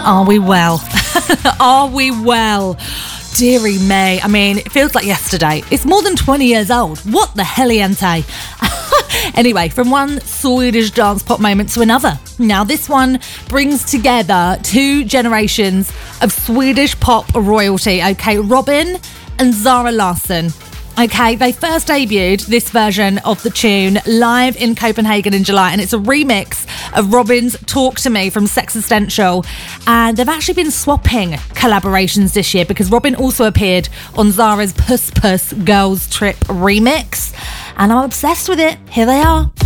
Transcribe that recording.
Are we well? Are we well? Deary me. I mean, it feels like yesterday. It's more than 20 years old. What the heliente? Anyway, from one Swedish dance pop moment to another. Now, this one brings together two generations of Swedish pop royalty, okay? Robyn and Zara Larsson. Okay, they first debuted this version of the tune live in Copenhagen in July, and it's a remix of Robyn's Talk to Me from Sex Essential. And they've actually been swapping collaborations this year because Robyn also appeared on Zara's Puss Puss Girls Trip remix. And I'm obsessed with it. Here they are.